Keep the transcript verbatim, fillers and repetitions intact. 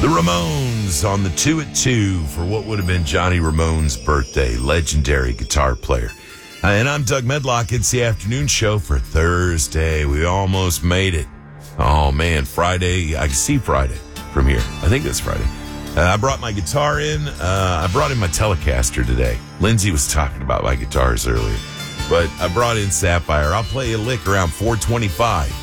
The Ramones on the two at two for what would have been Johnny Ramone's birthday. Legendary guitar player. Uh, and I'm Doug Medlock. It's the afternoon show for Thursday. We almost made it. Oh, man. Friday. I can see Friday from here. I think that's Friday. Uh, I brought my guitar in. Uh, I brought in my Telecaster today. Lindsay was talking about my guitars earlier. But I brought in Sapphire. I'll play a lick around four twenty-five.